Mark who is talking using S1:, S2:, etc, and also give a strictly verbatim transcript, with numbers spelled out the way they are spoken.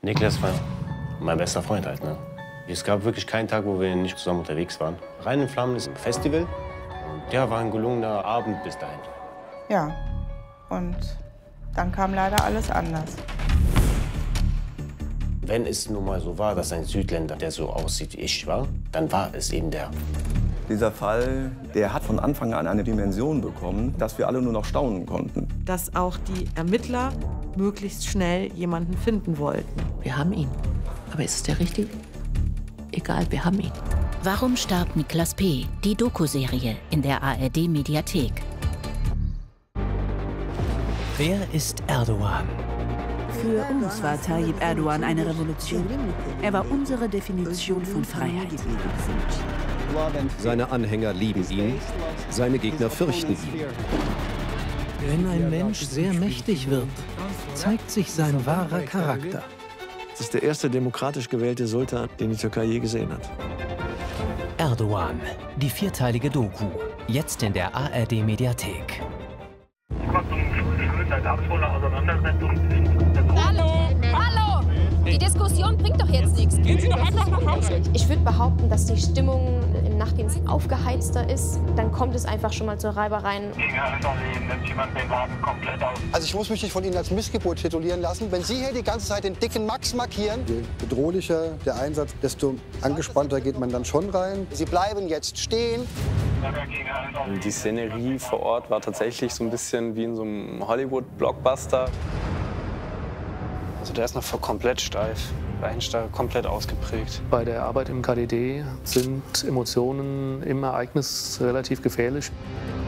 S1: Niklas war mein bester Freund halt, ne? Es gab wirklich keinen Tag, wo wir nicht zusammen unterwegs waren. Rhein in Flammen ist ein Festival. Und ja, war ein gelungener Abend bis dahin.
S2: Ja, und dann kam leider alles anders.
S1: Wenn es nun mal so war, dass ein Südländer, der so aussieht wie ich war, dann war es eben der.
S3: Dieser Fall, der hat von Anfang an eine Dimension bekommen, dass wir alle nur noch staunen konnten.
S4: Dass auch die Ermittler möglichst schnell jemanden finden wollten.
S5: Wir haben ihn. Aber ist es der Richtige? Egal, wir haben ihn.
S6: Warum starb Niklas P.? Die Doku-Serie in der A R D-Mediathek.
S7: Wer ist Erdogan?
S8: Für uns war Tayyip Erdogan eine Revolution. Er war unsere Definition von Freiheit.
S9: Seine Anhänger lieben ihn, seine Gegner fürchten ihn.
S7: Wenn ein Mensch sehr mächtig wird, zeigt sich sein wahrer Charakter.
S10: Das ist der erste demokratisch gewählte Sultan, den die Türkei je gesehen hat.
S7: Erdogan, die vierteilige Doku, jetzt in der A R D-Mediathek.
S11: Hallo! Hallo! Die Diskussion bringt doch jetzt nichts.
S12: Gehen Sie doch einfach nach Hause.
S11: Ich würde behaupten, dass die Stimmung im Nachtdienst aufgeheizter ist. Dann kommt es einfach schon mal zu Reibereien.
S13: Also ich muss mich nicht von Ihnen als Missgeburt titulieren lassen. Wenn Sie hier die ganze Zeit den dicken Max markieren, je bedrohlicher der Einsatz, desto angespannter geht man dann schon rein. Sie bleiben jetzt stehen.
S14: Die Szenerie vor Ort war tatsächlich so ein bisschen wie in so einem Hollywood-Blockbuster. Also der ist noch komplett steif, Leichenstarre komplett ausgeprägt.
S15: Bei der Arbeit im K D D sind Emotionen im Ereignis relativ gefährlich.